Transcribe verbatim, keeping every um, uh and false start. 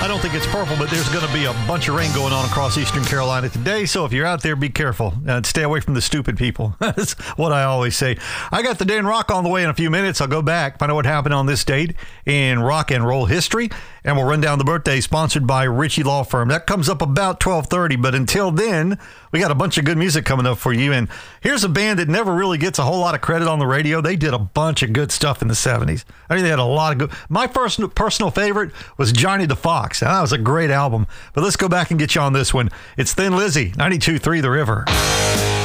I don't think it's purple, but there's going to be a bunch of rain going on across eastern Carolina today. So if you're out there, be careful and stay away from the stupid people. That's what I always say. I got the day in rock on the way in a few minutes. I'll go back, find out what happened on this date in rock and roll history, and we'll run down the birthday sponsored by Ritchie Law Firm. That comes up about twelve thirty, but until then, we got a bunch of good music coming up for you. And here's a band that never really gets a whole lot of credit on the radio. They did a bunch of good stuff in the seventies. I mean, they had a lot of good. My first personal favorite was Johnny the Fox. And that was a great album. But let's go back and get you on this one. It's Thin Lizzy, ninety-two point three The River.